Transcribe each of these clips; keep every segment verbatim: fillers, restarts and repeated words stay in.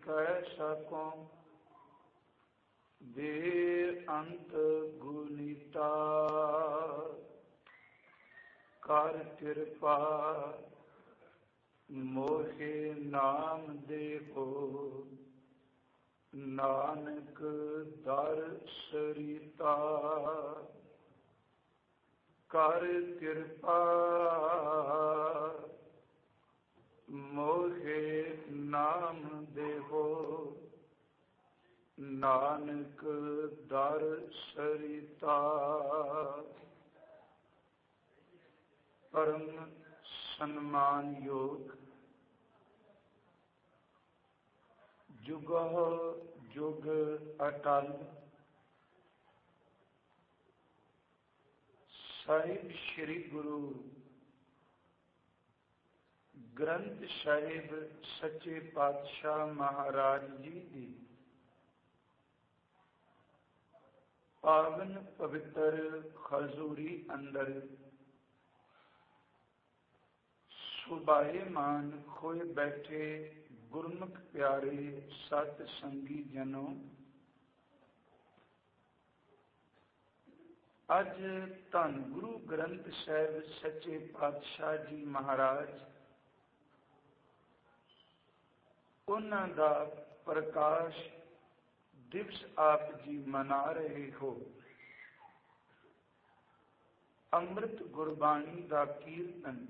ਕਹਿ ਸਕੋ, ਬੇਅੰਤ ਗੁਣੀਤਾ ਕਰ ਕਿਰਪਾ ਮੋਹਿ ਨਾਮ ਦੇਹੋ, ਨਾਨਕ ਦਰ ਸਰੀਤਾ ਕਰ ਕਿਰਪਾ ਮੋਹਿ ਨਾਮ ਦੇਹੋ, ਨਾਨਕ ਦਰ ਸਰੀਤਾ। ਪਰਮ ਸਨਮਾਨਯੋਗ ਜੁਗਹੁ ਜੁਗ ਅਟਲ ਸਾਹਿਬ ਸ੍ਰੀ ਗੁਰੂ ਗ੍ਰੰਥ ਸਾਹਿਬ ਸੱਚੇ ਪਾਤਸ਼ਾਹ ਮਹਾਰਾਜ ਜੀ ਦੀ ਪਾਵਨ ਪਵਿੱਤਰ ਹਜ਼ੂਰੀ ਅੰਦਰ ਸੁਭਾਏਮਾਨ ਹੋਏ ਬੈਠੇ ਗੁਰਮੁਖ ਪਿਆਰੇ ਸਤ ਸੰਗੀ ਜਨੋ, ਅੱਜ ਧੰਨ ਗੁਰੂ ਗ੍ਰੰਥ ਸਾਹਿਬ ਸੱਚੇ ਪਾਤਸ਼ਾਹ ਜੀ ਮਹਾਰਾਜ ਉਹਨਾਂ ਦਾ ਪ੍ਰਕਾਸ਼ ਦਿਵਸ ਆਪ ਜੀ ਮਨਾ ਰਹੇ ਹੋ। ਅੰਮ੍ਰਿਤ ਗੁਰਬਾਣੀ ਦਾ ਕੀਰਤਨ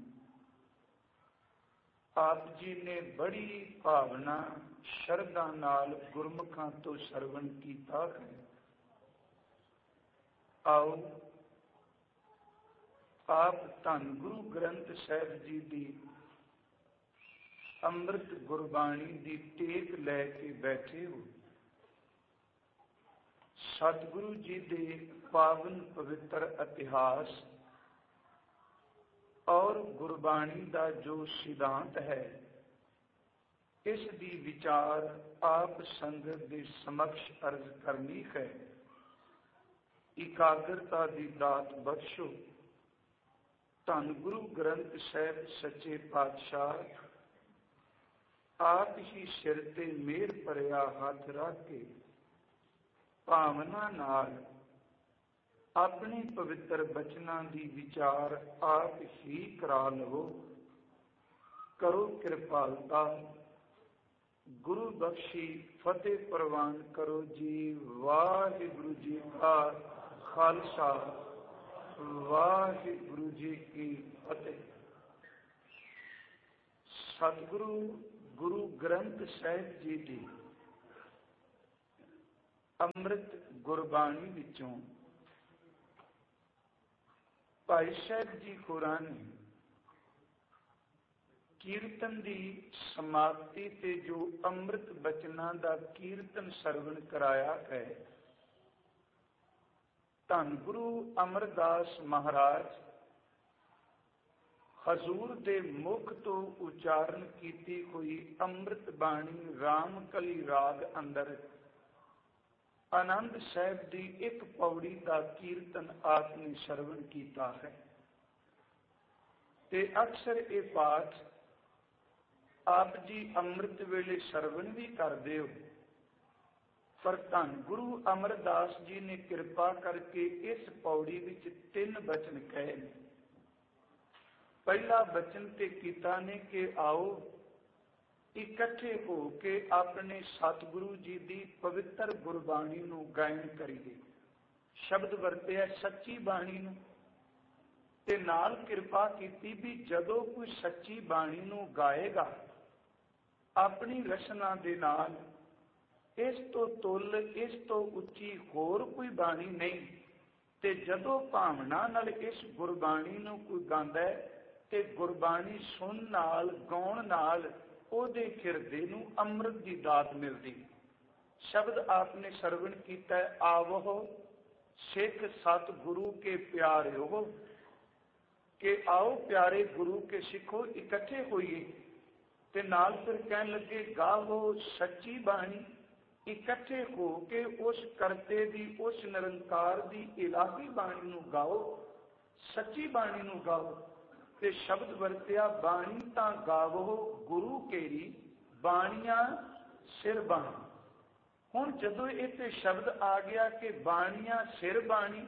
ਆਪ ਜੀ ਨੇ ਬੜੀ ਭਾਵਨਾ ਸ਼ਰਧਾ ਨਾਲ ਗੁਰਮੁਖਾਂ ਤੋਂ ਸਰਵਣ ਕੀਤਾ ਹੈ। ਆਓ ਆਪ ਧੰਨ ਗੁਰੂ ਗ੍ਰੰਥ ਸਾਹਿਬ ਜੀ ਦੀ ਅੰਮ੍ਰਿਤ ਗੁਰਬਾਣੀ ਦੀ ਟੇਕ ਲੈ ਕੇ ਬੈਠੇ ਹੋ। ਸਤਿਗੁਰੂ ਜੀ ਦੇ ਪਾਵਨ ਪਵਿੱਤਰ ਇਤਿਹਾਸ ਔਰ ਗੁਰਬਾਣੀ ਦਾ ਜੋ ਸਿਧਾਂਤ ਹੈ, ਇਸ ਦੀ ਵਿਚਾਰ ਆਪ ਸੰਗਤ ਦੇ ਸਮਕਸ਼ ਅਰਜ਼ ਕਰਨੀ ਹੈ। ਇਕਾਗਰਤਾ ਦੀ ਦਾਤ ਬਖਸ਼ੋ। ਧੰਨ ਗੁਰੂ ਗ੍ਰੰਥ ਸਾਹਿਬ ਸੱਚੇ ਪਾਤਸ਼ਾਹ ਆਪ ਹੀ ਸਿਰ ਤੇ ਮਿਹਰ ਭਰਿਆ ਹੱਥ ਰੱਖ ਕੇ ਭਾਵਨਾ ਨਾਲ ਆਪਣੇ ਪਵਿੱਤਰ ਬਚਨਾਂ ਦੀ ਵਿਚਾਰ ਆਪ ਹੀ ਕਰਾ ਲਵੋ। ਕਰੋ ਕਿਰਪਾਲਤਾ, ਗੁਰੂ ਬਖਸ਼ੀ ਫਤਿਹ ਪ੍ਰਵਾਨ ਕਰੋ ਜੀ। ਵਾਹਿਗੁਰੂ ਜੀ ਕਾ ਖਾਲਸਾ, ਵਾਹਿਗੁਰੂ ਜੀ ਕੀ ਫਤਿਹ। ਸਤਿਗੁਰੂ ਗੁਰੂ ਗ੍ਰੰਥ ਸਾਹਿਬ ਜੀ ਦੀ ਅੰਮ੍ਰਿਤ ਗੁਰਬਾਣੀ ਵਿੱਚੋਂ ਭਾਈ ਸਾਹਿਬ ਜੀ ਹੋਰਾਂ ਨੇ ਕੀਰਤਨ ਦੀ ਸਮਾਪਤੀ ਤੇ ਜੋ ਅੰਮ੍ਰਿਤ ਬਚਨਾਂ ਦਾ ਕੀਰਤਨ ਸਰਵਣ ਕਰਾਇਆ ਹੈ, ਧੰਨ ਗੁਰੂ ਅਮਰਦਾਸ ਮਹਾਰਾਜ ਹਜ਼ੂਰ ਦੇ ਮੁਖ ਤੋਂ ਉਚਾਰਨ ਕੀਤੀ ਹੋਈ ਅੰਮ੍ਰਿਤ ਬਾਣੀ ਰਾਮਕਲੀ ਰਾਗ ਅੰਦਰ ਆਨੰਦ ਸਾਹਿਬ ਦੀ ਇੱਕ ਪੌੜੀ ਦਾ ਕੀਰਤਨ ਆਪ ਨੇ ਸਰਵਣ ਕੀਤਾ ਹੈ। ਤੇ ਅਕਸਰ ਇਹ ਪਾਠ ਆਪ ਜੀ ਅੰਮ੍ਰਿਤ ਵੇਲੇ ਸਰਵਣ ਵੀ ਕਰਦੇ ਹੋ, ਪਰ ਧੰਨ ਗੁਰੂ ਅਮਰਦਾਸ ਜੀ ਨੇ ਕਿਰਪਾ ਕਰਕੇ ਇਸ ਪੌੜੀ ਵਿੱਚ ਤਿੰਨ ਬਚਨ ਕਹੇ ਨੇ। ਪਹਿਲਾ ਬਚਨ ਤੇ ਕੀਤਾ ਨੇ ਕਿ ਆਓ ਇਕੱਠੇ ਹੋ ਕੇ ਆਪਣੇ ਸਤਿਗੁਰੂ ਜੀ ਦੀ ਪਵਿੱਤਰ ਗੁਰਬਾਣੀ ਨੂੰ ਗਾਇਨ ਕਰੀਏ। ਸ਼ਬਦ ਵਰਤਿਆ ਸੱਚੀ ਬਾਣੀ ਨੂੰ, ਤੇ ਨਾਲ ਕਿਰਪਾ ਕੀਤੀ ਵੀ ਜਦੋਂ ਕੋਈ ਸੱਚੀ ਬਾਣੀ ਨੂੰ ਗਾਏਗਾ ਆਪਣੀ ਰਚਨਾ ਦੇ ਨਾਲ, ਇਸ ਤੋਂ ਤੁੱਲ ਇਸ ਤੋਂ ਉੱਚੀ ਹੋਰ ਕੋਈ ਬਾਣੀ ਨਹੀਂ। ਤੇ ਜਦੋਂ ਭਾਵਨਾ ਨਾਲ ਇਸ ਗੁਰਬਾਣੀ ਨੂੰ ਕੋਈ ਗਾਉਂਦਾ ਹੈ ਤੇ ਗੁਰਬਾਣੀ ਸੁਣਨ ਨਾਲ, ਗਾਉਣ ਨਾਲ ਉਹਦੇ ਹਿਰਦੇ ਨੂੰ ਅੰਮ੍ਰਿਤ ਦੀ ਦਾਤ ਮਿਲਦੀ। ਸ਼ਬਦ ਆਪਨੇ ਸਰਵਣ ਕੀਤਾ, ਆਵੋ ਸਿੱਖ ਸਤ ਗੁਰੂ ਕੇ ਪਿਆਰਿਓ, ਕਿ ਆਓ ਪਿਆਰੇ ਗੁਰੂ ਕੇ ਸਿੱਖੋ ਇਕੱਠੇ ਹੋਈਏ। ਤੇ ਨਾਲ ਫਿਰ ਕਹਿਣ ਲੱਗੇ ਗਾਵੋ ਸੱਚੀ ਬਾਣੀ, ਇਕੱਠੇ ਹੋ ਕੇ ਉਸ ਕਰਤੇ ਦੀ, ਉਸ ਨਿਰੰਕਾਰ ਦੀ ਇਲਾਹੀ ਬਾਣੀ ਨੂੰ ਗਾਓ, ਸੱਚੀ ਬਾਣੀ ਨੂੰ ਗਾਓ। ਤੇ ਸ਼ਬਦ ਵਰਤਿਆ ਬਾਣੀ ਤਾਂ ਗਾਵੋ ਗੁਰੂ ਕੇਰੀ, ਬਾਣੀਆਂ सिर बाणी। हुण जदों इत्थे शब्द आ गया कि बाणियां सिर बाणी,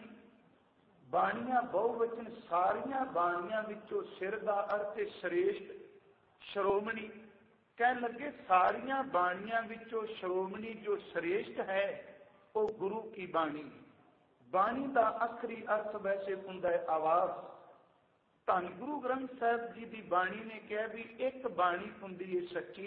बाणियां बहुवचन, सारियां बाणियां विचों सिर दा अर्थ है श्रेष्ठ, श्रोमणी। कहन लगे सारियां बाणियां विचों श्रोमणी जो श्रेष्ठ है वो गुरु की बाणी। बाणी का आखिरी अर्थ वैसे हुंदा है आवाज। धन गुरु ग्रंथ साहिब जी की बाणी ने कहा भी एक बाणी हुंदी है सच्ची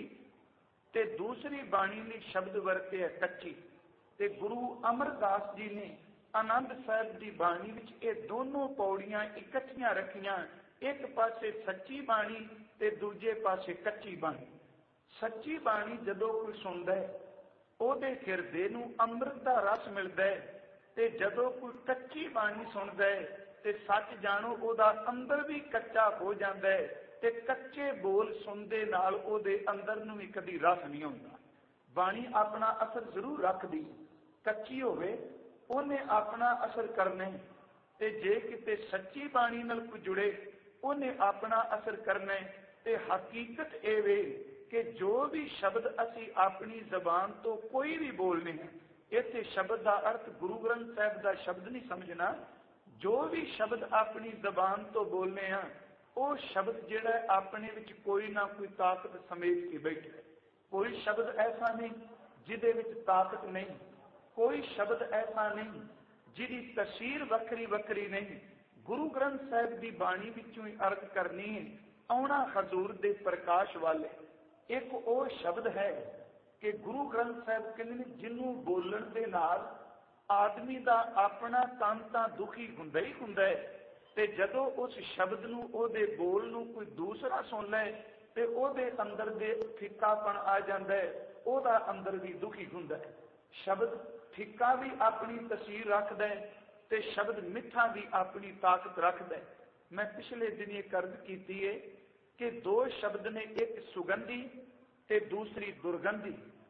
ते दूसरी बाणी ने शब्द वरते है कच्ची। ते गुरु अमरदास जी ने आनंद साहिब की बाणी विच ये दोनों पौड़ियां इकट्ठियां रखियां, एक पासे सच्ची बाणी ते दूजे पासे कच्ची बाणी। सच्ची बाणी जदों कोई सुनदा है ਉਹਦੇ ਹਿਰਦੇ ਨੂੰ ਅੰਮ੍ਰਿਤ ਦਾ ਰਸ ਮਿਲਦਾ ਹੈ, ਤੇ ਜਦੋਂ ਕੋਈ ਕੱਚੀ ਬਾਣੀ ਸੁਣਦਾ ਹੈ ਤੇ ਸੱਚ ਜਾਣੋ ਉਹਦਾ ਅੰਦਰ ਵੀ ਕੱਚਾ ਹੋ ਜਾਂਦਾ ਹੈ, ਤੇ ਕੱਚੇ ਬੋਲ ਸੁਣਦੇ ਨਾਲ ਉਹਦੇ ਅੰਦਰ ਨੂੰ ਵੀ ਕਦੀ ਰਸ ਨਹੀਂ ਹੁੰਦਾ। ਬਾਣੀ ਆਪਣਾ ਅਸਰ ਜ਼ਰੂਰ ਰੱਖਦੀ, ਕੱਚੀ ਹੋਵੇ ਉਹਨੇ ਆਪਣਾ ਅਸਰ ਕਰਨਾ, ਤੇ ਜੇ ਕਿਤੇ ਸੱਚੀ ਬਾਣੀ ਨਾਲ ਕੋਈ ਜੁੜੇ ਉਹਨੇ ਆਪਣਾ ਅਸਰ ਕਰਨਾ। ਤੇ ਹਕੀਕਤ ਇਹ ਵੇ कि जो भी शब्द असी अपनी जबान तो कोई भी बोलने हैं, इत्थे शब्द का अर्थ गुरु ग्रंथ साहिब का शब्द नहीं समझना। जो भी शब्द अपनी जबान तो बोलने हैं वो शब्द जिहड़ा अपने विच कोई ना कोई ताकत समेट के बैठा है। कोई शब्द ऐसा नहीं जिहदे विच ताकत नहीं, कोई शब्द ऐसा नहीं जिहदी तसीर वखरी वखरी नहीं। गुरु ग्रंथ साहिब की बाणी विचों ही अर्थ करनी है, आउणा हजूर दे प्रकाश वाले। एक वो शब्द है कि गुरु ग्रंथ साहिब कहते हैं जिन्हों बोलण दे नाल आदमी का अपना तन तां दुखी हुंदा ही हुंदा है, ते जदों उस शब्द नूं ओहदे बोल नूं कोई दूसरा सुन लै ते ओहदे अंदर दे फिक्कापन आ जांदा है, ओहदा अंदर भी दुखी हुंदा है। शब्द फिक्का भी अपनी तसीर रखदा है ते शब्द मिठा भी अपनी ताकत रखदा है। मैं पिछले दिन ये अर्ज कीती है कि दो शब्द ने, एक सुगंधी ते दूसरी दुर्गंधी।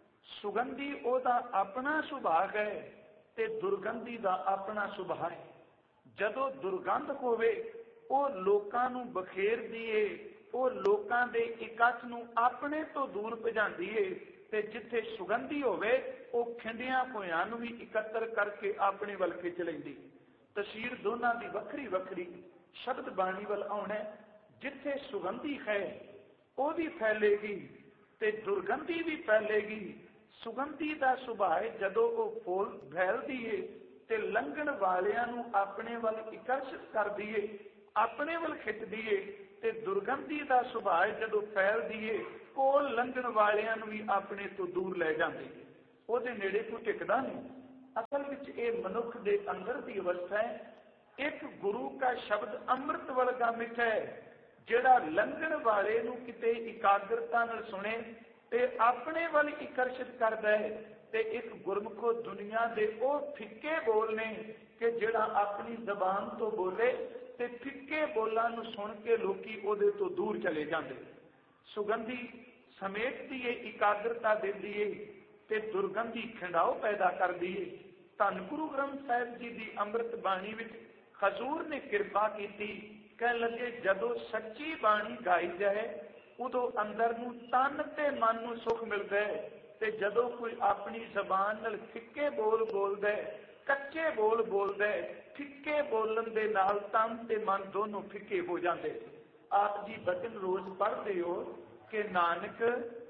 सुगंधी ओदा अपना सुभाव है ते दुर्गंधी दा अपना सुभाव है। जदों दुर्गंध होवे वो लोकां नूं बखेरदी है, वो लोकां दे इकट्ठ नूं अपने तो दूर भजांदी है, ते जिथे सुगंधी होवे वो खिंडियां होयां नूं भी इकट्ठर करके अपने वल खिच लैंदी। तसीर दोनां दी वखरी वखरी। शब्द बाणी वल आउणा, जिथे सुगंधी है वो भी फैलेगी ते दुर्गंधी भी फैलेगी। सुगंधी का सुभाव जदों वो फूल फैलदी है ते लंघण वालियां नूं अपने वल आकर्षित करदी है, अपने वल खिचदी है, ते दुर्गंधी का सुभाव जदों फैलदी है कोल लंघण वालियां नूं भी अपने तो दूर ले जांदी है, ਉਹਦੇ नेड़े कोई टिकदा नहीं। असल विच ये मनुख दे अंदर की अवस्था है। एक गुरु का शब्द अमृत वर्गा मिठा है, ਜਿਹੜਾ ਲੰਘਣ ਵਾਲੇ ਨੂੰ ਕਿਤੇ ਇਕਾਗਰਤਾ ਨਾਲ ਸੁਣੇ ਤੇ ਆਪਣੇ ਵੱਲ ਆਕਰਸ਼ਿਤ ਕਰਦਾ ਹੈ। ਤੇ ਇੱਕ ਗੁਰਮੁਖੋ ਦੁਨੀਆ ਦੇ ਉਹ ਫਿੱਕੇ ਬੋਲ ਨੇ ਕਿ ਜਿਹੜਾ ਆਪਣੀ ਜ਼ਬਾਨ ਤੋਂ ਬੋਲੇ ਤੇ ਫਿੱਕੇ ਬੋਲਾਂ ਨੂੰ ਸੁਣ ਕੇ ਲੋਕੀ ਉਹਦੇ ਤੋਂ ਦੂਰ ਚਲੇ ਜਾਂਦੇ। ਸੁਗੰਧੀ ਸਮੇਟਦੀ ਹੈ, ਇਕਾਗਰਤਾ ਦਿੰਦੀ ਹੈ, ਤੇ ਦੁਰਗੰਧੀ ਖਿੰਡਾਓ ਪੈਦਾ ਕਰਦੀ ਹੈ। ਧੰਨ ਗੁਰੂ ਗ੍ਰੰਥ ਸਾਹਿਬ ਜੀ ਦੀ ਅੰਮ੍ਰਿਤ ਬਾਣੀ ਵਿੱਚ ਹਜ਼ੂਰ ਨੇ ਕਿਰਪਾ ਕੀਤੀ। ਕਹਿ ਲੱਗੇ ਜਦੋਂ ਸੱਚੀ ਬਾਣੀ ਗਾਈ ਜਾਏ ਉਦੋਂ ਅੰਦਰ ਨੂੰ ਤਨ ਤੇ ਮਨ ਨੂੰ ਸੁਖ ਮਿਲਦਾ ਹੈ, ਤੇ ਜਦੋਂ ਕੋਈ ਆਪਣੀ ਜ਼ਬਾਨ ਨਾਲ ਫਿੱਕੇ ਬੋਲ ਬੋਲਦਾ ਹੈ, ਕੱਚੇ ਬੋਲ ਬੋਲਦਾ ਹੈ, ਫਿੱਕੇ ਬੋਲਣ ਦੇ ਨਾਲ ਤਨ ਤੇ ਮਨ ਦੋਨੋਂ ਫਿੱਕੇ ਹੋ ਜਾਂਦੇ। ਆਪ ਜੀ ਬਚਨ ਰੋਜ਼ ਪੜ੍ਹਦੇ ਹੋ ਕਿ ਨਾਨਕ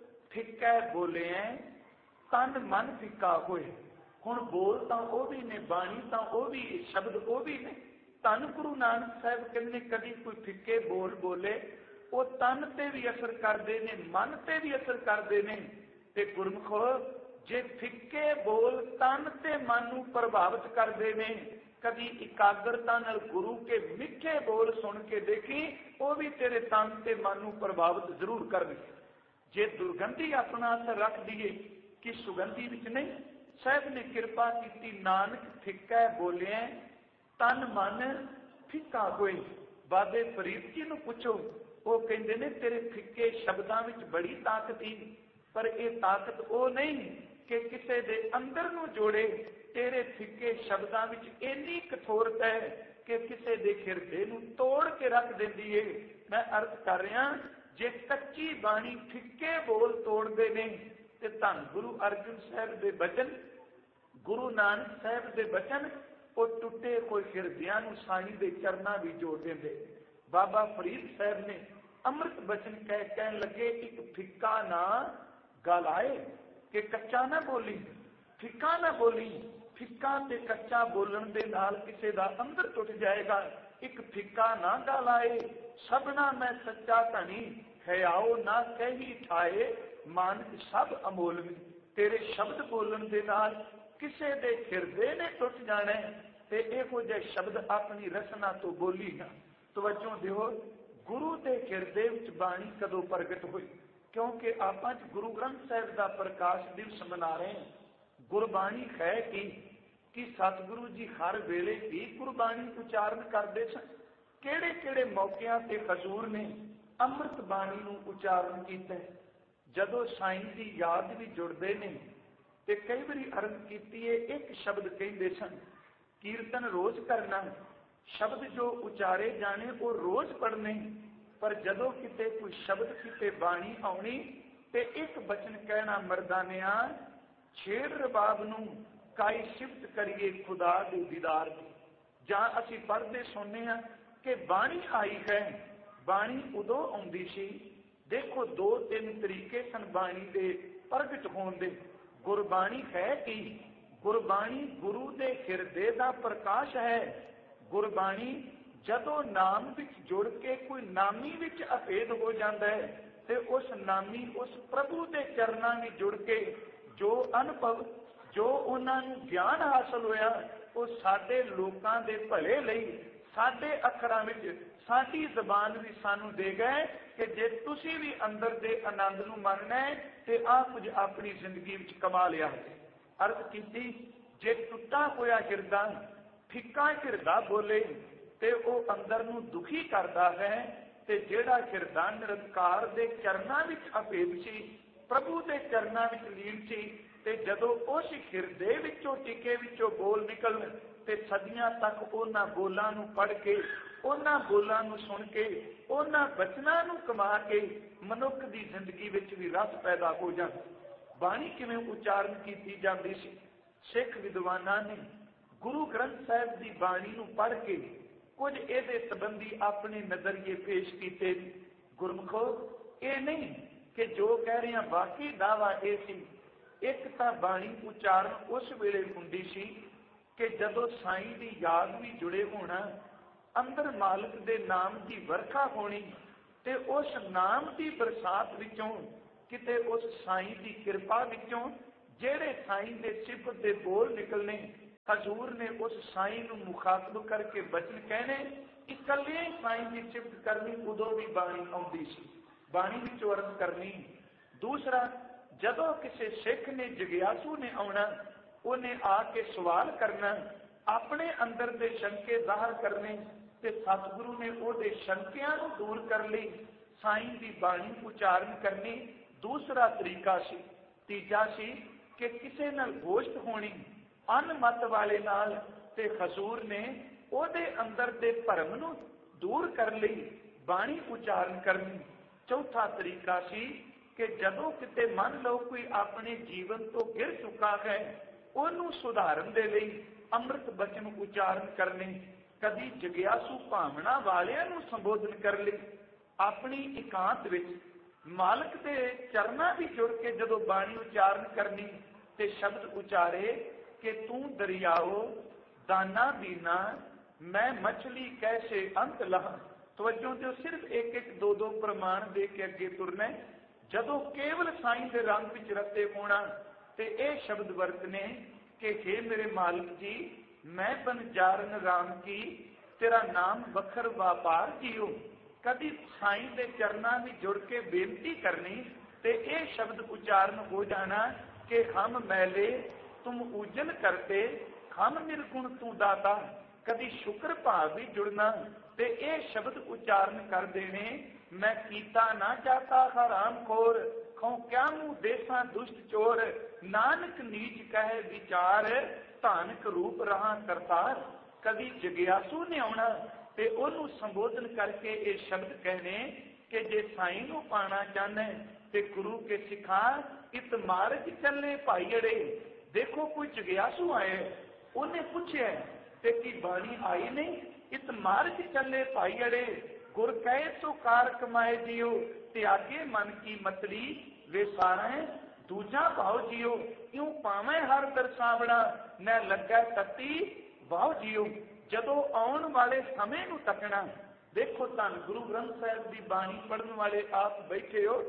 ਫਿੱਕਾ ਬੋਲਿਆ ਤਨ ਮਨ ਫਿੱਕਾ ਹੋਏ। ਹੁਣ ਬੋਲ ਤਾਂ ਉਹ ਵੀ ਨੇ, ਬਾਣੀ ਤਾਂ ਉਹ ਵੀ, ਸ਼ਬਦ ਉਹ ਵੀ ਨੇ। ਧੰਨ ਗੁਰੂ ਨਾਨਕ ਸਾਹਿਬ ਕਹਿੰਦੇ ਕਦੀ ਕੋਈ ਫਿੱਕੇ ਬੋਲ ਬੋਲੇ ਉਹ ਤਨ ਤੇ ਵੀ ਅਸਰ ਕਰਦੇ ਨੇ, ਮਨ ਤੇ ਵੀ ਅਸਰ ਕਰਦੇ ਨੇ। ਤੇ ਗੁਰਮੁਖੋ ਜੇ ਫਿੱਕੇ ਬੋਲ ਤਨ ਤੇ ਮਨ ਨੂੰ ਪ੍ਰਭਾਵਿਤ ਕਰਦੇ ਨੇ, ਕਦੀ ਇਕਾਗਰਤਾ ਨਾਲ ਗੁਰੂ ਕੇ ਮਿੱਠੇ ਬੋਲ ਸੁਣ ਕੇ ਦੇਖੀ ਉਹ ਵੀ ਤੇਰੇ ਤਨ ਤੇ ਮਨ ਨੂੰ ਪ੍ਰਭਾਵਿਤ ਜ਼ਰੂਰ ਕਰਨਗੇ। ਜੇ ਦੁਰਗੰਧੀ ਆਪਣਾ ਅਸਰ ਰੱਖਦੀ ਏ ਕਿ ਸੁਗੰਧੀ ਵਿੱਚ ਨਹੀਂ। ਸਾਹਿਬ ਨੇ ਕਿਰਪਾ ਕੀਤੀ, ਨਾਨਕ ਫਿੱਕਾ ਬੋਲਿਆ तन मन फिक्का होए। बाबे फरीद जी नूं पुछो, वो कहते ने तेरे फिक्के शब्दां विच बड़ी ताकत ही, पर यह ताकत वो नहीं कि किसी दे अंदर नूं जोड़े। तेरे फिक्के शब्दां विच इन्नी कठोरता है कि किसी दे हिरदे नूं तोड़ के रख देंदी है। मैं अर्ज कर रहा, जे कच्ची बाणी फिक्के बोल तोड़दे ने ਤੇ ਧੰਨ ਗੁਰੂ ਅਰਜਨ ਸਾਹਿਬ ਦੇ ਬਚਨ, ਗੁਰੂ ਨਾਨਕ ਸਾਹਿਬ ਦੇ ਬਚਨ ਉਹ ਟੁੱਟੇ ਕੋਈ ਹਿਰਦਿਆਂ ਨੂੰ ਸਾਈਂ ਦੇ ਚਰਨਾਂ ਵੀ ਜੋੜ ਦਿੰਦੇ। ਬਾਬਾ ਫਰੀਦ ਸਾਹਿਬ ਨੇ ਅੰਮ੍ਰਿਤ ਬਚਨ ਕਹਿ ਕਹਿਣ ਲੱਗੇ, ਇੱਕ ਫਿੱਕਾ ਨਾ ਗੱਲ ਆਏ ਕਿ ਕੱਚਾ ਨਾ ਬੋਲੀ, ਫਿੱਕਾ ਨਾ ਬੋਲੀ। ਫਿੱਕਾ ਤੇ ਕੱਚਾ ਬੋਲਣ ਦੇ ਨਾਲ ਕਿਸੇ ਦਾ ਅੰਦਰ ਟੁੱਟ ਜਾਏਗਾ। ਇੱਕ ਫਿੱਕਾ ਨਾ ਗੱਲ ਆਏ, ਸਭਨਾ ਮੈਂ ਸੱਚਾ ਧਣੀ, ਹਿਆਓ ਨਾ ਕਹੀ ਠਾਏ, ਮਾਨਕ ਸਭ ਅਮੋਲਵੀ। ਤੇਰੇ ਸ਼ਬਦ ਬੋਲਣ ਦੇ ਨਾਲ ਕਿਸੇ ਦੇ ਹਿਰਦੇ ਨੇ ਟੁੱਟ ਜਾਣਾ ਤੇ ਇਹੋ ਜਿਹੇ ਸ਼ਬਦ ਆਪਣੀ ਰਸਨਾ ਤੋਂ ਬੋਲੀ ਨਾ। ਤਵੱਜੋ ਦਿਓ, ਗੁਰੂ ਦੇ ਹਿਰਦੇ ਵਿੱਚ ਬਾਣੀ ਕਦੋਂ ਪ੍ਰਗਟ ਹੋਈ? ਕਿਉਂਕਿ ਆਪਾਂ ਗੁਰੂ ਗ੍ਰੰਥ ਸਾਹਿਬ ਦਾ ਪ੍ਰਕਾਸ਼ ਦਿਵਸ ਮਨਾ ਰਹੇ ਹਾਂ। ਗੁਰਬਾਣੀ ਹੈ ਕਿ ਕਿ ਸਤਿਗੁਰੂ ਜੀ ਹਰ ਵੇਲੇ ਹੀ ਗੁਰਬਾਣੀ ਉਚਾਰਨ ਕਰਦੇ ਸਨ। ਕਿਹੜੇ ਕਿਹੜੇ ਮੌਕਿਆਂ ਤੇ ਹਜ਼ੂਰ ਨੇ ਅੰਮ੍ਰਿਤ ਬਾਣੀ ਨੂੰ ਉਚਾਰਨ ਕੀਤਾ? ਜਦੋਂ ਸਾਈਂ ਦੀ ਯਾਦ ਵੀ ਜੁੜਦੇ ਨੇ ਤੇ ਕਈ ਵਾਰੀ ਅਰਜ਼ ਕੀਤੀ ਹੈ, ਇੱਕ ਸ਼ਬਦ ਕਹਿੰਦੇ ਸਨ, ਕੀਰਤਨ ਰੋਜ਼ ਕਰਨਾ, ਸ਼ਬਦ ਜੋ ਉਚਾਰੇ ਜਾਣੇ ਉਹ ਰੋਜ਼ ਪੜ੍ਹਨੇ। ਪਰ ਜਦੋਂ ਕਿਤੇ ਕੋਈ ਸ਼ਬਦ ਕਿਤੇ ਬਾਣੀ ਆਉਣੀ ਤੇ ਇੱਕ ਬਚਨ ਕਹਿਣਾ, ਮਰਦਾਨਿਆਂ ਛੇੜ ਰਬਾਬ ਨੂੰ ਕਾਈ ਸਿਫਤ ਕਰੀਏ ਖੁਦਾ ਦੇ ਦੀਦਾਰ ਦੀ। ਜਾਂ ਅਸੀਂ ਪੜ੍ਹਦੇ ਸੁਣਨੇ ਹਾਂ ਕਿ ਬਾਣੀ ਆਈ ਹੈ। ਬਾਣੀ ਉਦੋਂ ਆਉਂਦੀ ਸੀ, ਦੇਖੋ ਦੋ ਤਿੰਨ ਤਰੀਕੇ ਸਨ ਬਾਣੀ ਦੇ ਪ੍ਰਗਟ ਹੋਣ ਦੇ। ਗੁਰਬਾਣੀ ਹੈ ਕਿ ਗੁਰਬਾਣੀ ਗੁਰੂ ਦੇ ਹਿਰਦੇ ਦਾ ਪ੍ਰਕਾਸ਼ ਹੈ। ਗੁਰਬਾਣੀ ਜਦੋਂ ਨਾਮ ਵਿੱਚ ਜੁੜ ਕੇ ਕੋਈ ਨਾਮੀ ਵਿੱਚ ਅਭੇਦ ਹੋ ਜਾਂਦਾ ਹੈ ਤੇ ਉਸ ਨਾਮੀ ਉਸ ਪ੍ਰਭੂ ਦੇ ਚਰਨਾਂ ਵਿੱਚ ਜੁੜ ਕੇ ਜੋ ਅਨੁਭਵ, ਜੋ ਉਹਨਾਂ ਨੂੰ ਗਿਆਨ ਹਾਸਲ ਹੋਇਆ, ਉਹ ਸਾਡੇ ਲੋਕਾਂ ਦੇ ਭਲੇ ਲਈ ਸਾਡੇ ਅੱਖਰਾਂ ਵਿੱਚ, ਸਾਡੀ ਜ਼ਬਾਨ ਵੀ ਸਾਨੂੰ ਦੇ ਗਏ ਕਿ ਜੇ ਤੁਸੀਂ ਵੀ ਅੰਦਰ ਦੇ ਆਨੰਦ ਨੂੰ ਮੰਨਣਾ ਹੈ ਤੇ ਆਹ ਕੁਝ ਆਪਣੀ ਜ਼ਿੰਦਗੀ ਵਿੱਚ ਕਮਾ ਲਿਆ। ਅਰਥ ਕੀਤੀ, ਜੇ ਟੁੱਟਾ ਹੋਇਆ ਹਿਰਦਾ, ਫਿੱਕਾ ਹਿਰਦਾ ਬੋਲੇ ਤੇ ਉਹ ਅੰਦਰ ਨੂੰ ਦੁਖੀ ਕਰਦਾ ਹੈ। ਤੇ ਜਿਹੜਾ ਹਿਰਦਾ ਨਿਰੰਕਾਰ ਦੇ ਚਰਨਾਂ ਵਿੱਚ ਅਭੇਦ ਸੀ, ਪ੍ਰਭੂ ਦੇ ਚਰਨਾਂ ਵਿੱਚ ਲੀਨ ਸੀ, ਤੇ ਜਦੋਂ ਉਸ ਹਿਰਦੇ ਵਿੱਚੋਂ ਟਿਕੇ ਵਿੱਚੋਂ ਬੋਲ ਨਿਕਲਣ ਤੇ ਸਦੀਆਂ ਤੱਕ ਉਹਨਾਂ ਬੋਲਾਂ ਨੂੰ ਪੜ੍ਹ ਕੇ, ਉਹਨਾਂ ਬੋਲਾਂ ਨੂੰ ਸੁਣ ਕੇ, ਉਹਨਾਂ ਬਚਨਾਂ ਨੂੰ ਕਮਾ ਕੇ ਮਨੁੱਖ ਦੀ ਜ਼ਿੰਦਗੀ ਵਿੱਚ ਵੀ ਰਸ ਪੈਦਾ ਹੋ ਜਾਂਦਾ। ਬਾਣੀ ਕਿਵੇਂ ਉਚਾਰਨ ਕੀਤੀ ਜਾਂਦੀ ਸੀ? ਸਿੱਖ ਵਿਦਵਾਨਾਂ ਨੇ ਗੁਰੂ ਗ੍ਰੰਥ ਸਾਹਿਬ ਦੀ ਬਾਣੀ ਨੂੰ ਪੜ੍ਹ ਕੇ ਕੁਝ ਇਹਦੇ ਸੰਬੰਧੀ ਆਪਣੇ ਨਜ਼ਰੀਏ ਪੇਸ਼ ਕੀਤੇ। ਗੁਰਮੁਖੋ, ਇਹ ਨਹੀਂ ਕਿ ਜੋ ਕਹਿ ਰਹੇ ਹਾਂ ਬਾਕੀ ਦਾਵਾ ਇਹ ਸੀ। ਇੱਕ ਤਾਂ ਬਾਣੀ ਉਚਾਰਨ ਉਸ ਵੇਲੇ ਹੁੰਦੀ ਸੀ ਕਿ ਜਦੋਂ ਸਾਈਂ ਦੀ ਯਾਦ ਵੀ ਜੁੜੇ ਹੋਣਾ, ਅੰਦਰ ਮਾਲਕ ਦੇ ਨਾਮ ਦੀ ਵਰਖਾ ਹੋਣੀ ਤੇ ਉਸ ਨਾਮ ਦੀ ਬਰਸਾਤ ਵਿੱਚੋਂ ਕਿਤੇ ਉਸ ਸਾਈਂ ਦੀ ਕਿਰਪਾ ਵਿੱਚੋਂ ਜਿਹੜੇ ਸਾਈਂ ਦੇ ਸਿਫਤ ਦੇ ਬੋਲ ਨਿਕਲਣੇ, ਹਜ਼ੂਰ ਨੇ ਉਸ ਸਾਈਂ ਨੂੰ ਮੁਖਾਤਬ ਕਰਕੇ ਬਚਨ ਕਹਿਣੇ, ਇਕੱਲੇ ਹੀ ਸਾਈਂ ਦੀ ਸਿਫਤ ਕਰਨੀ, ਉਦੋਂ ਵੀ ਬਾਣੀ ਆਉਂਦੀ ਸੀ, ਬਾਣੀ ਵਿੱਚ ਅਰਜ਼ ਕਰਨੀ। ਦੂਸਰਾ, ਜਦੋਂ ਕਿਸੇ ਸਿੱਖ ਨੇ, ਜਗਿਆਸੂ ਨੇ ਆਉਣਾ, ਉਹਨੇ ਆ ਕੇ ਸਵਾਲ ਕਰਨਾ, ਆਪਣੇ ਅੰਦਰ ਦੇ ਸ਼ੰਕੇ ਜ਼ਾਹਰ ਕਰਨੇ ਤੇ ਸਤਿਗੁਰੂ ਨੇ ਉਹਦੇ ਸ਼ੰਕਿਆਂ ਨੂੰ ਦੂਰ ਕਰਨ ਲਈ ਸਾਈਂ ਦੀ ਬਾਣੀ ਉਚਾਰਨ ਕਰਨੀ। ਦੂਸਰਾ ਤਰੀਕਾ ਸੀ। ਤੀਜਾ ਸੀ ਕਿ ਕਿਸੇ ਨਾਲ ਗੋਸ਼ਟ ਹੋਣੀ ਅਨਮਤ ਵਾਲੇ ਨਾਲ, ਤੇ ਹਜ਼ੂਰ ਨੇ ਉਹਦੇ ਅੰਦਰ ਦੇ ਭਰਮ ਨੂੰ ਦੂਰ ਕਰਨ ਲਈ ਬਾਣੀ ਉਚਾਰਨ ਕਰਨੀ। ਚੌਥਾ ਤਰੀਕਾ ਸੀ ਕਿ ਜਦੋਂ ਕਿਤੇ ਮੰਨ ਲਓ ਕੋਈ ਆਪਣੇ ਜੀਵਨ ਤੋਂ ਗਿਰ ਚੁੱਕਾ ਹੈ, ਉਹਨੂੰ ਸੁਧਾਰਨ ਦੇ ਲਈ ਅੰਮ੍ਰਿਤ ਬਚਨ ਉਚਾਰਨ ਕਰਨੇ। ਕਦੀ ਜਗਿਆਸੂ ਭਾਵਨਾ ਵਾਲਿਆਂ ਨੂੰ ਸੰਬੋਧਨ ਕਰਨ ਲਈ ਆਪਣੀ ਇਕਾਂਤ ਵਿੱਚ ਮਾਲਕ ਦੇ ਚਰਨਾਂ ਵਿੱਚ ਜੁੜ ਕੇ ਜਦੋਂ ਬਾਣੀ ਉਚਾਰਨ ਕਰਨੀ ਤੇ ਸ਼ਬਦ ਉਚਾਰੇ ਕਿ ਤੂੰ ਦਰਿਆਓ ਦਾਨਾ ਦੀਨਾ, ਮੈਂ ਮਛਲੀ ਕੈਸੇ ਅੰਤ ਲਾ। ਤਵੱਜੋ ਦਿਓ, ਸਿਰਫ ਇੱਕ ਇੱਕ ਦੋ ਦੋ ਪ੍ਰਮਾਣ ਦੇ ਕੇ ਅੱਗੇ ਤੁਰਨਾ। ਜਦੋਂ ਕੇਵਲ ਸਾਈਂ ਦੇ ਰੰਗ ਵਿੱਚ ਰਤੇ ਹੋਣਾ ਤੇ ਇਹ ਸ਼ਬਦ ਵਰਤਨੇ ਕਿ ਹੇ ਮੇਰੇ ਮਾਲਕ ਜੀ, ਮੈਂ ਬਨਜਾਰਨ ਰਾਮ ਕੀ, ਤੇਰਾ ਨਾਮ ਵਖਰ ਵਾਪਾਰ ਕੀਓ। ਕਦੀ ਸਾਈਂ ਦੇ ਚਰਨਾਂ ਵਿੱਚ ਜੁੜ ਕੇ ਬੇਨਤੀ ਕਰਨੀ ਤੇ ਇਹ ਸ਼ਬਦ ਉਚਾਰਨ ਹੋ ਜਾਣਾ ਕਿ ਹਮ ਮੈਲੇ ਤੁਮ ਉਜਲ ਕਰਤੇ, ਹਮ ਨਿਰਗੁਣ ਤੂੰ ਦਾਤਾ। ਕਦੀ ਸ਼ੁਕਰ ਭਾਵ ਵੀ ਜੁੜਨਾ ਤੇ ਇਹ ਸ਼ਬਦ ਉਚਾਰਨ ਕਰ ਦੇਣੇ, ਮੈਂ ਕੀਤਾ ਨਾ ਜਾਤਾ ਹਰਾਮ ਖੋਰ, ਖੋਂ ਕਿਆ ਮੂੰ ਦੇਸਾਂ ਦੁਸ਼ਟ ਚੋਰ, ਨਾਨਕ ਨੀਚ ਕਹੇ ਵਿਚਾਰ, ਧਾਨਕ ਰੂਪ ਰਹਾ ਕਰਤਾਰ। ਕਦੀ ਜਗਿਆਸੂ ਨੇ ਆਉਣਾ ਤੇ ਉਹਨੂੰ ਸੰਬੋਧਨ ਕਰਕੇ ਇਹ ਸ਼ਬਦ ਕਹਿਣੇ ਕਿ ਜੇ ਸਾਈਂ ਨੂੰ ਪਾਣਾ ਚਾਹਨਾ ते गुरु के सिखा इत मार्ग चले भाई अड़े। देखो कोई जग्यासू आए, उन्हें पूछे ते की बाणी आई नहीं, इत मार्ग चले भाई अड़े। गुर कहे तो कार कमाए जियो, त्यागे मन की मतली वे सारे दूजा भाव जियो। यूं पावे हर दरसावड़ा न लगा तती भाव जियो। जदों आउण वाले समय नूं तकना। देखो धन गुरु ग्रंथ साहिब की बाणी पढ़ने वाले आप बैठे हो,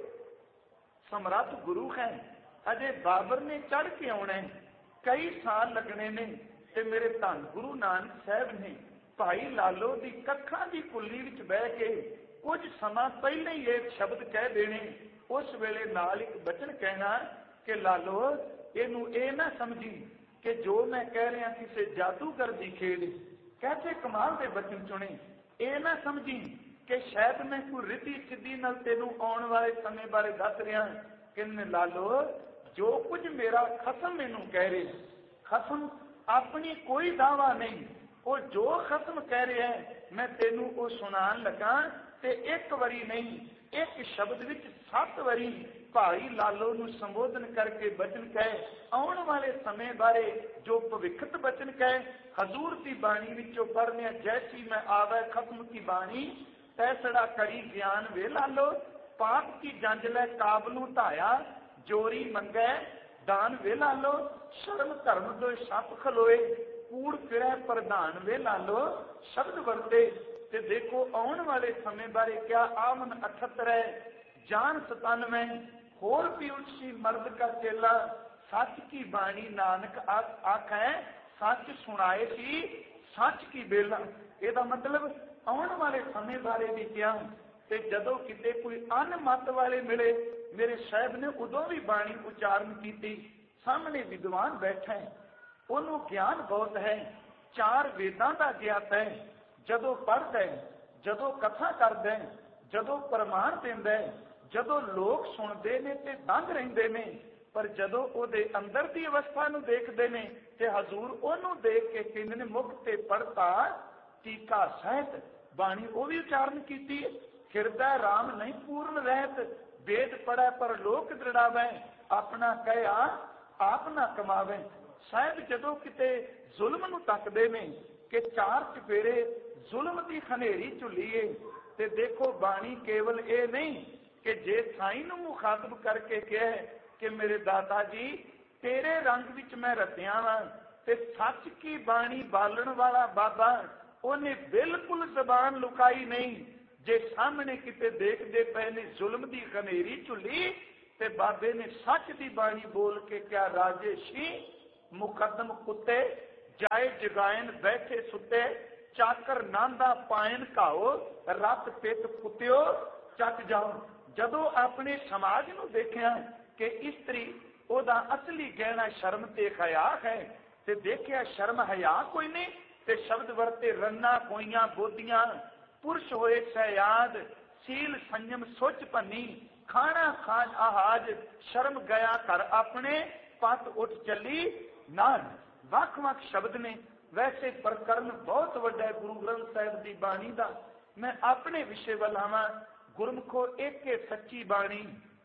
समर्थ गुरु है। अजे बाबर ने चढ़ के आना है, कई साल लगने ने, ते मेरे धन गुरु नानक साहब ने भाई लालो की कखा की कुल्ली विच बह के कुछ समा पहले ही एक शब्द कह देने। उस वेले नाल एक बचन कहना कि लालो इनू ये ना समझी कि जो मैं कह रहा किसी जादूगर की खेड। कैसे कमाल के बचन चुने। ये ना समझी कि शायद मैं कोई रिद्धि सिद्धि नाल तेनू आने वाले समय बारे दस रहा कि लालो जो कुछ मेरा खसम मैनू कह रहे, खसम अपनी कोई दावा नहीं, वो जो खसम कह रहा है मैं तेनू वो सुनान लगा। ते एक वारी नहीं, एक शब्द विच सत वारी भाई लालो नू संबोधन करके बचन कहे, आने वाले समय बारे जो भविखत बचन कहे। हजूर की बाणी विचों पढ़ने, जैसी मैं आवे खत्म की बाणी, तैसड़ा करी ज्ञान वे लालो। पाप की जंज लै काबलू ढाया, जोरी मंगै दान वे लालो। शर्म धर्म दो सप खलोए, कूड़ फिरै प्रधान वे लालो। शब्द वरते ते देखो आने वाले समय बारे क्या आमन अठहत्तर है, जान सतानवे, होर भी उसी मर्द का चेला। सच की बाणी नानक आख है, सच सुनाए सी सच की बेला। ਇਹਦਾ मतलब आने वाले समय बारे भी क्या। ते जदों किते कोई अनमत वाले मिले, मेरे साहब ने उदों भी बाणी उच्चारण की। सामने विद्वान बैठा है, उन्होंने ज्ञान बहुत है, चार वेदां का ज्ञात है। जदों पढ़दा है, जदों कथा करदा है, जदों प्रमाण देंदा है, जदों लोग सुनते ने ते दंग रहिंदे ने, पर जदों उहदे अंदर की अवस्था नूं देखदे ने ते हजूर उहनूं देख के कहंदे ने मुख ते पढ़ता टीका सहित बाणी वो भी उच्चारण की। हिरदा राम नहीं पूर्ण रहत, वेद पढ़ै पर लोक दृढ़ावै, अपना कहा आप ना कमावे। साहब जदों किते जुल्म नूं तकदे ने कि चार चफेरे जुल्म की खनेरी झुलीए, ते देखो बाणी केवल ये नहीं कि जे साईं नूं मुखातब करके कहे कि मेरे दाता जी तेरे रंग विच मैं रतिया वां, ते सच की बाणी बालन वाला बाबा उन्हें बिल्कुल जबान लुकाई नहीं। जे सामने किते देखते पे ने जुल्म की खनेरी झुली, ते बाबे ने सच की बाणी बोल के क्या राजे शी मुकदम कुत्ते जाए जगायन बैठे सुते, चाकर नांदा पायन घाओ, रत पित कुत्यो चट जाओ। जदों अपने समाज नूं देखिया कि इस्त्री ओदा असली गहना शर्म ते हया है, ते देखिया शर्म हया कोई नहीं, ते शब्द वरते रन्ना कोइयां बोदियां, पुरुष होए सहयाद, सील संयम सोच भन्नी, खाना खाज आहाज, शर्म गया घर अपने, पत उठ चली नान। वख वख शब्द ने, वैसे प्रकरण बहुत वड्डा है गुरु ग्रंथ साहिब की बाणी का। मैं अपने विषय वल आवां। गुरमुखो एक एक सच्ची बाणी,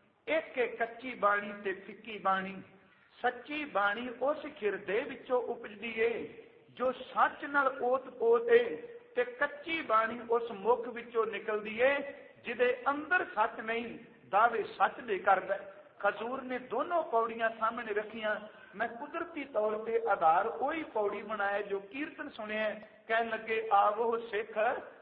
एक एक कच्ची बाणी ते फिक्की बाणी। सच्ची बाणी उस हिरदे विचों उपजदी है जो सच नाल ओत पोत है, ते कच्ची बाणी उस मुख विचों निकलदी है जिदे अंदर सच नहीं, दावे सच दे करदा। खजूर ने दोनों पौड़ियां सामने रखियां। मैं कुदरती तौर पर आधार वही पौड़ी बनाया जो कीर्तन सुने। कह लगे आवो सिख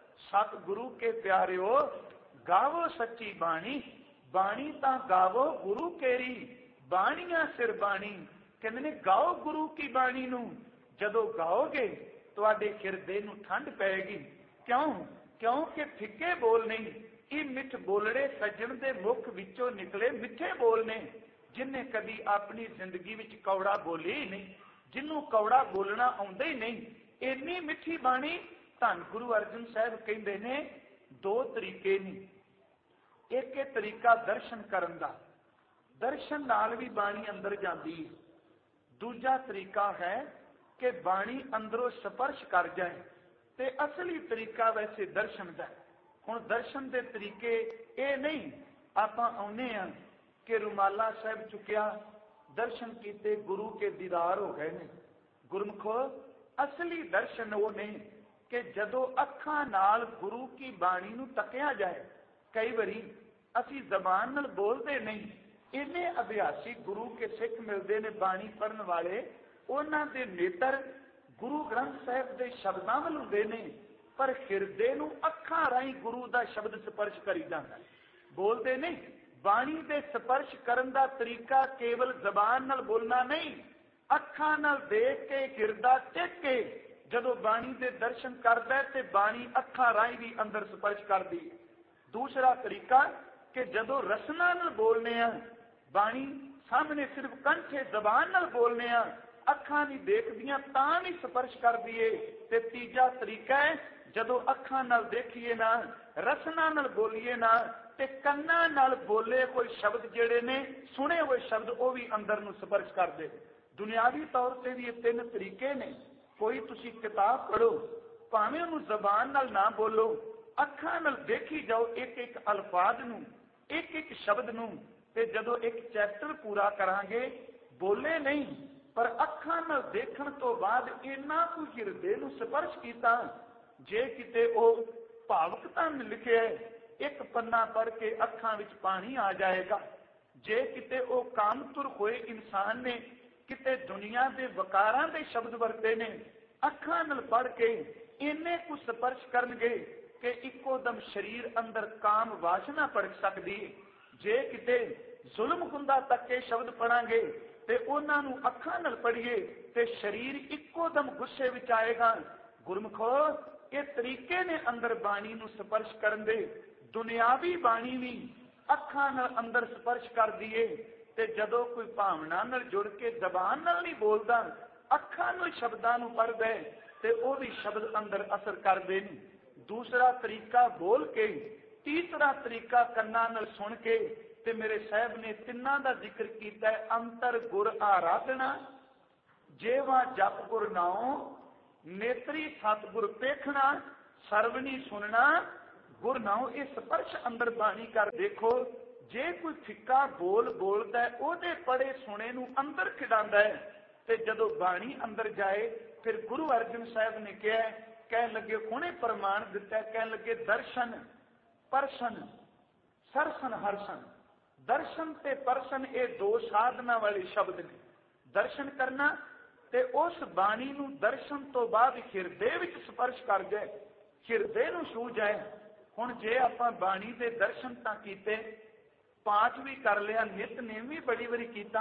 सतगुरु के प्यारे हो, गावो सच्ची बाणी, बाणी ता गावो गुरु केरी, बाणियां सिर बाणी। कहते ने गाओ गुरु की बाणी नू, जदों गाओगे तुहाडे हिरदे नू ठंड पैगी। क्यों? क्योंकि फिक्के बोल नहीं, ये मिठ बोलड़े सज्जन दे मुख विचों निकले मिठे बोल ने। जिन्हें कभी अपनी जिंदगी विच कौड़ा बोले ही नहीं, जिन्हों कौड़ा बोलना आउंदा ही नहीं, इन्नी मिठी बाणी। धन गुरु अर्जन साहब कहंदे ने दो तरीके ने, एक है तरीका दर्शन करन दा, दर्शन नाल भी बाणी अंदर जाती है। दूजा तरीका है कि बाणी अंदरों स्पर्श कर जाए, ते असली तरीका वैसे दर्शन का। हुण दर्शन के तरीके ये नहीं, आपां आउणे आ कि रुमाला साहब चुकिया, दर्शन किए, गुरु के दीदार हो गए ने। गुरमुखो असली दर्शन वो ने कि जदों अखां नाल गुरु की बाणी नूं तकिया जाए। कई बारी असी जबान नाल बोलते नहीं, इन्ने अभ्यासी गुरु के सिख मिलते ने बाणी पढ़न वाले, उन्हां दे नेत्र गुरु ग्रंथ साहिब के शब्दों वल हुंदे ने, पर हिरदे नूं अखां राही गुरु का शब्द स्पर्श करी जाता है। बोलते नहीं, बाणी दे स्पर्श करन दा तरीका केवल जबान नाल बोलना नहीं, अखां नाल देख के हिरदा टेक के जदों बाणी दे दर्शन करदा है ते बाणी अखां राही भी अंदर स्पर्श करदी। दूसरा तरीका कि जदों रसना नाल बोलने आ, बाणी सामने सिर्फ कंठे जबान नाल बोलने आ, अखां नहीं देखदियां तां भी स्पर्श करदी है। ते तीजा तरीका है जदों अखां नाल देखिए ना, रसना नाल बोलीए ना, ते कन्नां नाल बोले कोई शब्द जिहड़े ने, सुने हुए शब्द वो भी अंदर नूं स्पर्श करदे। दुनियावी तौर पर भी ये तीन तरीके ने। कोई तुसी किताब पढ़ो, भावें उहनूं जबान नाल ना बोलो, अखां नाल देखी जाओ एक एक अल्फाज नूं, एक एक शब्द नूं, ते जदों एक चैप्टर पूरा करांगे, बोले नहीं पर अखां नाल देखण तो बाद इन्ना कुछ हिरदे नूं स्पर्श कीता, जे किते ओ भावुकता लिखे एक पन्ना पढ़ के अखां विच पानी आ जाएगा। जे किते ओ कामतुर होए इंसान ने, किते दुनिया के वकारां दे शब्द वरते ने, अखां नाल पढ़ के इन्ने कुछ स्पर्श करनगे कि इको दम शरीर अंदर काम वासना पड़ सकती है। जे किते जुल्म हुंदा तक के शब्द पढ़ांगे ते उन्हां नूं अखां नाल पढ़िए ते शरीर इको दम गुस्से विच आएगा। गुरमुखो ये तरीके ने अंदर बाणी नूं स्पर्श करन दे। दुनियावी बाणी भी अखां नाल अंदर स्पर्श कर दिए, ते जदों कोई भावना नाल जुड़ के जबान नाल नहीं बोलदा, अखां नाल शब्दां नूं पढ़दा है ते वो भी शब्द अंदर असर करदे ने। दूसरा तरीका बोल के, तीसरा तरीका कन्नां नाल सुन के, ते मेरे साहब ने तिन्नां दा जिक्र कीता है। अंतर गुर आराधना, जेवा जप गुर नाओ, नेत्री सतगुर पेखना, सरवणी सुनना गुर नाओ। ये स्पर्श अंदर बाणी कर देखो। जे कोई फिक्का बोल बोलता है, ओदे पढ़े सुने नूं अंदर खिडांदा है, ते जदों बाणी अंदर जाए फिर गुरु अर्जन साहब ने कहा, कह लगे हुणे प्रमाण दिता, कह लगे दर्शन परसन सरसन हरसन। दर्शन ते परसन ये दो साधना वाले शब्द ने। दर्शन करना ते उस बाणी नूं दर्शन तो बाद हिरदे विच स्पर्श कर जाए, हिरदे नूं छू जाए। हुण जे आपां बाणी दे दर्शन तां कीते, पाठ भी कर लिया, नितनेम भी बड़ी बारी कीता,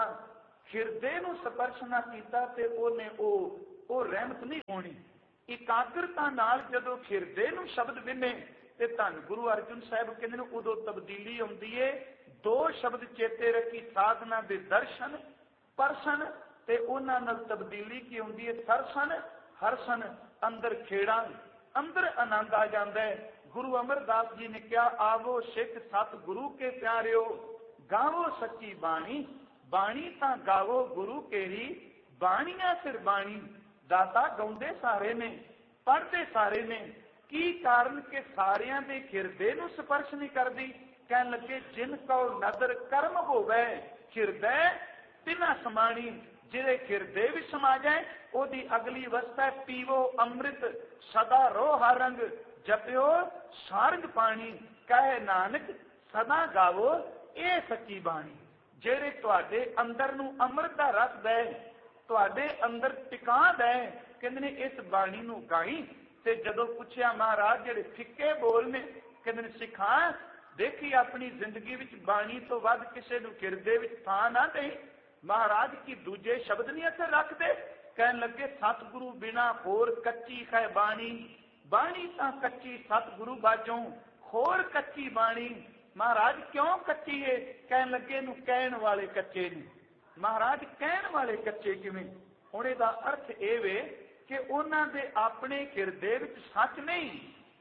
हिरदे नूं स्पर्श ना कीता ते ओने ओ ओ रहमत नहीं होनी। इकाग्रता नाल जदों हिरदे नूं शब्द विने ते धन गुरु अर्जन साहब कहंदे ने उदों तब्दीली आउंदी है। दो शब्द चेते रखी, साधना दे दर्शन परसन ते उन्हां नाल तब्दीली की आउंदी है सरसन हरसन। अंदर खेड़ा, अंदर आनंद आ जाता है। गुरु अमरदास जी ने क्या, आवो सिख सत गुरु के प्यारिओ, गावो सच्ची बाणी, बाणी तां गावो गुरु केरी, बाणियां सिर बाणी। दाता गाउंदे सारे ने, पढ़ते सारे ने, की कारण के सारियां दे हिरदे नूं स्पर्श नहीं करदी। कहन लगे जिन को नदर कर्म होवे, हिरदे तिना समाणी। जिहदे हिरदे भी समा जाए, ओदी अगली अवस्था है पीवो अमृत सदा रो हरंग, जपियो सारंग पानी। कहे नानक सदा गावो ये सच्ची बाणी। जेड़े तुहाडे अंदर नूं अमृत दा रस दे, तुहाडे अंदर टिका दे, कहंदे ने इस बाणी नूं गाई। ते जदों पुछया महाराज जेड़े फिक्के बोल ने, कहंदे ने सिखा देखी अपनी जिंदगी विच बाणी तो वध किसे नूं हिरदे विच थां ना दे। महाराज की दूजे शब्द नहीं असर रखते। कहन लगे सतगुरु बिना होर कच्ची है बाणी, बाणी तां कच्ची सतगुरु बाजों होर कच्ची बाणी। महाराज क्यों कच्ची है? कहन लगे नूं कहण वाले कच्चे ने। महाराज कहण वाले कच्चे किवें? हुण इहदा अर्थ इह वे कि उन्हां दे अपने हिरदे विच सच नहीं,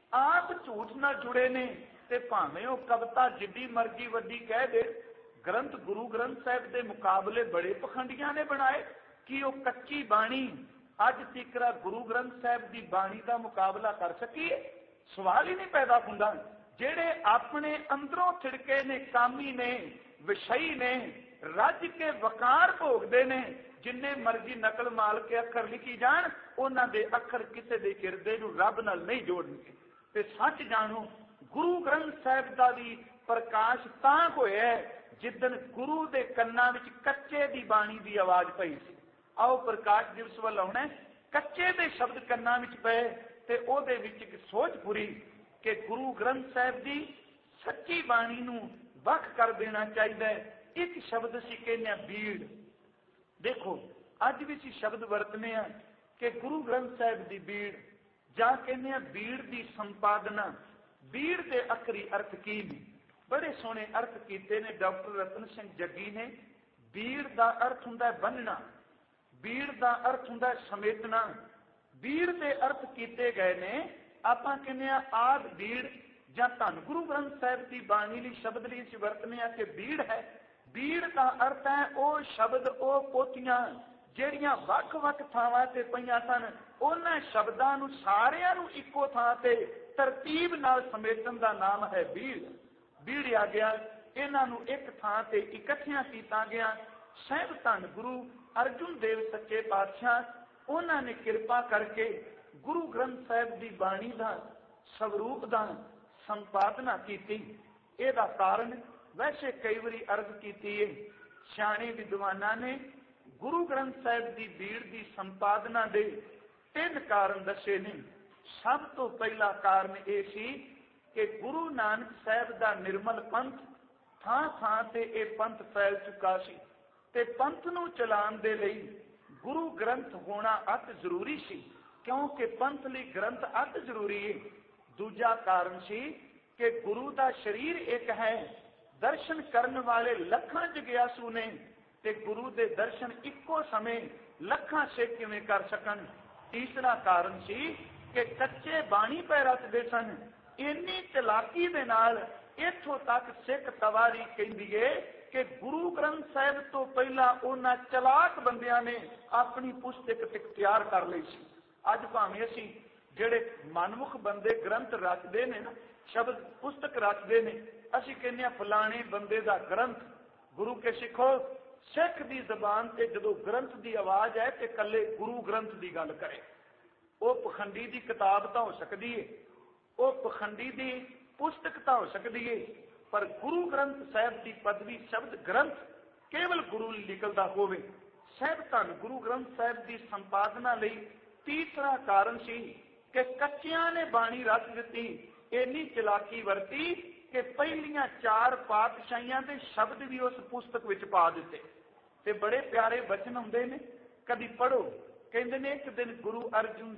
आप झूठ नाल जुड़े ने। ते भावें ओह कविता जिड्डी मर्जी वड्डी कह दे, ग्रंथ गुरु ग्रंथ साहिब के मुकाबले बड़े पखंडियां ने बनाए कि वह कच्ची बाणी अज तिकरा गुरु ग्रंथ साहिब की बाणी का मुकाबला कर सकी। सवाल ही नहीं पैदा होंदा। जेड़े अपने अंदरों छिड़के ने कामी ने, ਵਿਸ਼ਈ ਨੇ, ਰੱਜ ਕੇ ਵਕਾਰ ਭੋਗਦੇ ਨੇ। ਜਿੰਨੇ ਮਰਜ਼ੀ ਨਕਲ ਮਾਲ ਕੇ ਅੱਖਰ ਲਿਖੀ ਜਾਣ, ਉਹਨਾਂ ਦੇ ਅੱਖਰ ਕਿਸੇ ਦੇ ਹਿਰਦੇ ਨੂੰ ਰੱਬ ਨਾਲ ਨਹੀਂ ਜੋੜਨਗੇ। ਤੇ ਸੱਚ ਜਾਣੋ, ਗੁਰੂ ਗ੍ਰੰਥ ਸਾਹਿਬ ਦਾ ਵੀ ਪ੍ਰਕਾਸ਼ ਤਾਂ ਹੋਇਆ ਜਿੱਦਣ ਗੁਰੂ ਦੇ ਕੰਨਾਂ ਵਿੱਚ ਕੱਚੇ ਦੀ ਬਾਣੀ ਦੀ ਆਵਾਜ਼ ਪਈ ਸੀ। ਆਓ ਪ੍ਰਕਾਸ਼ ਦਿਵਸ ਵੱਲ ਆਉਣਾ, ਕੱਚੇ ਦੇ ਸ਼ਬਦ ਕੰਨਾਂ ਵਿੱਚ ਪਏ ਤੇ ਉਹਦੇ ਵਿੱਚ ਇੱਕ ਸੋਚ ਪੂਰੀ ਕਿ ਗੁਰੂ ਗ੍ਰੰਥ ਸਾਹਿਬ ਦੀ ਸੱਚੀ ਬਾਣੀ ਨੂੰ ਵੱਖ ਕਰ ਦੇਣਾ ਚਾਹੀਦਾ ਹੈ। ਇੱਕ ਸ਼ਬਦ ਸੀ ਕਹਿੰਦੇ ਬੀੜ। ਦੇਖੋ ਅੱਜ ਵੀ ਅਸੀਂ ਸ਼ਬਦ ਵਰਤਨੇ ਆ ਕਿ ਗੁਰੂ ਗ੍ਰੰਥ ਸਾਹਿਬ ਦੀ ਬੀੜ, ਜਾਂ ਕਹਿੰਦੇ ਆ ਬੀੜ ਦੀ ਸੰਪਾਦਨਾ। ਬੀੜ ਦੇ ਅਖਰੀ ਅਰਥ ਕੀ ਨੇ? ਬੜੇ ਸੋਹਣੇ ਅਰਥ ਕੀਤੇ ਨੇ ਡਾਕਟਰ ਰਤਨ ਸਿੰਘ ਜੱਗੀ ਨੇ। ਬੀੜ ਦਾ ਅਰਥ ਹੁੰਦਾ ਬੰਨਣਾ, ਬੀੜ ਦਾ ਅਰਥ ਹੁੰਦਾ ਸਮੇਟਣਾ। ਬੀੜ ਦੇ ਅਰਥ ਕੀਤੇ ਗਏ ਨੇ, ਆਪਾਂ ਕਹਿੰਦੇ ਆ ਆਦ ਬੀੜ, ਜਾਂ ਧੰਨ ਗੁਰੂ ਗ੍ਰੰਥ ਸਾਹਿਬ ਦੀ ਬਾਣੀ ਲਈ ਸ਼ਬਦ ਲਈ ਅਸੀਂ ਵਰਤਨੇ ਆ ਕਿ ਬੀੜ ਹੈ। ਬੀੜ ਦਾ ਅਰਥ ਹੈ ਉਹ ਸ਼ਬਦ, ਉਹ ਪੋਥੀਆਂ ਜਿਹੜੀਆਂ ਵੱਖ-ਵੱਖ ਥਾਵਾਂ ਤੇ ਪਈਆਂ ਸਨ, ਉਹਨਾਂ ਸ਼ਬਦਾਂ ਨੂੰ ਸਾਰਿਆਂ ਨੂੰ ਇੱਕੋ ਥਾਂ ਤੇ ਤਰਤੀਬ ਨਾਲ ਸਮੇਟਣ ਦਾ ਨਾਮ ਹੈ ਬੀੜ। ਬੀੜਿਆ ਗਿਆ, ਇਹਨਾਂ ਨੂੰ ਇੱਕ ਥਾਂ ਤੇ ਇਕੱਠਿਆਂ ਕੀਤਾ ਗਿਆ। ਸਾਹਿਬ ਧੰਨ ਗੁਰੂ ਅਰਜੁਨ ਦੇਵ ਸੱਚੇ ਪਾਤਸ਼ਾਹ, ਉਹਨਾਂ ਨੇ ਕਿਰਪਾ ਕਰਕੇ ਗੁਰੂ ਗ੍ਰੰਥ ਸਾਹਿਬ ਦੀ ਬਾਣੀ ਦਾ ਸਵਰੂਪ ਦਾ ਸੰਪਾਦਨਾ ਕੀਤੀ। ਇਹਦਾ ਕਾਰਨ ਵੈਸੇ ਕਈ ਵਾਰੀ ਅਰਜ਼ ਕੀਤੀ ਹੈ, ਸਿਆਣੇ ਵਿਦਵਾਨਾਂ ਨੇ ਗੁਰੂ ਗ੍ਰੰਥ ਸਾਹਿਬ ਦੀ ਬੀੜ ਦੀ ਸੰਪਾਦਨਾ ਦੇ ਤਿੰਨ ਕਾਰਨ ਦੱਸੇ ਨੇ। ਸਭ ਤੋਂ ਪਹਿਲਾ ਕਾਰਨ ਇਹ ਸੀ ਕਿ ਗੁਰੂ ਨਾਨਕ ਸਾਹਿਬ ਦਾ ਨਿਰਮਲ ਪੰਥ, ਥਾਂ ਥਾਂ ਤੇ ਇਹ ਪੰਥ ਫੈਲ ਚੁੱਕਾ ਸੀ ਤੇ ਪੰਥ ਨੂੰ ਚਲਾਉਣ ਦੇ ਲਈ ਗੁਰੂ ਗ੍ਰੰਥ ਹੋਣਾ ਅਤ ਜ਼ਰੂਰੀ ਸੀ, ਕਿਉਂਕਿ ਪੰਥ ਲਈ ਗ੍ਰੰਥ ਅਤ ਜ਼ਰੂਰੀ ਹੈ। ਦੂਜਾ ਕਾਰਨ ਸੀ ਕਿ ਗੁਰੂ ਦਾ ਸਰੀਰ ਇੱਕ ਹੈ, ਦਰਸ਼ਨ ਕਰਨ ਵਾਲੇ ਲੱਖਾਂ ਜਗਿਆਸੂ ਨੇ ਤੇ ਗੁਰੂ ਦੇ ਦਰਸ਼ਨ ਇੱਕੋ ਸਮੇਂ ਲੱਖਾਂ ਸਿੱਖ ਕਿਵੇਂ ਕਰ ਸਕਣ। ਤੀਸਰਾ ਕਾਰਨ ਸੀ ਕਿ ਕੱਚੇ ਬਾਣੀ ਪੈ ਰਚਦੇ ਸਨ। ਇੰਨੀ ਚਲਾਕੀ ਦੇ ਨਾਲ ਇੱਥੋਂ ਤੱਕ ਸਿੱਖ ਤਵਾਰੀ ਕਹਿੰਦੀ ਏ ਕਿ ਗੁਰੂ ਗ੍ਰੰਥ ਸਾਹਿਬ ਤੋਂ ਪਹਿਲਾਂ ਉਹਨਾਂ ਚਲਾਕ ਬੰਦਿਆਂ ਨੇ ਆਪਣੀ ਪੁਸਤਕ ਤਿਆਰ ਕਰ ਲਈ ਸੀ। ਅੱਜ ਭਾਵੇਂ ਅਸੀਂ ਜਿਹੜੇ ਮਨਮੁਖ ਬੰਦੇ ਗ੍ਰੰਥ ਰਚਦੇ ਨੇ ਨਾ, ਸ਼ਬਦ ਪੁਸਤਕ ਰਚਦੇ ਨੇ, ਅਸੀਂ ਕਹਿੰਦੇ ਆ ਫਲਾਣੇ ਬੰਦੇ ਦਾ ਗ੍ਰੰਥ। ਗੁਰੂ ਕੇ ਸਿੱਖੋ, ਸਿੱਖ ਦੀ ਜ਼ਬਾਨ ਤੇ ਜਦੋਂ ਗ੍ਰੰਥ ਦੀ ਆਵਾਜ਼ ਹੈ ਤੇ ਕੱਲੇ ਗੁਰੂ ਗ੍ਰੰਥ ਦੀ ਗੱਲ ਕਰੇ। ਉਹ ਪਖੰਡੀ ਦੀ ਕਿਤਾਬ ਤਾਂ ਹੋ ਸਕਦੀ ਹੈ, ਉਹ ਪਖੰਡੀ ਦੀ ਪੁਸਤਕ ਤਾਂ ਹੋ ਸਕਦੀ ਹੈ, ਪਰ ਗੁਰੂ ਗ੍ਰੰਥ ਸਾਹਿਬ ਦੀ ਪਦਵੀ ਸ਼ਬਦ ਗ੍ਰੰਥ ਕੇਵਲ ਗੁਰੂ ਲਈ ਨਿਕਲਦਾ ਹੋਵੇ। ਸਾਹਿਬ ਧੰਨ ਗੁਰੂ ਗ੍ਰੰਥ ਸਾਹਿਬ ਦੀ ਸੰਪਾਦਨਾ ਲਈ ਤੀਸਰਾ ਕਾਰਨ ਸੀ ਕਿ ਕੱਚਿਆਂ ਨੇ ਬਾਣੀ ਰਚ ਦਿੱਤੀ। ਇੰਨੀ ਚਲਾਕੀ ਵਰਤੀ ਕਿ ਪਹਿਲੀਆਂ ਚਾਰ ਪਾਤਸ਼ਾਹੀਆਂ ਦੇ ਸ਼ਬਦ ਵੀ ਉਸ ਪੁਸਤਕ ਵਿੱਚ ਪਾ ਦਿੱਤੇ। ਤੇ ਬੜੇ ਪਿਆਰੇ ਬਚਨ ਹੁੰਦੇ ਨੇ, ਕਦੀ ਪੜ੍ਹੋ। ਕਹਿੰਦੇ ਨੇ ਇੱਕ ਦਿਨ ਗੁਰੂ ਅਰਜੁਨ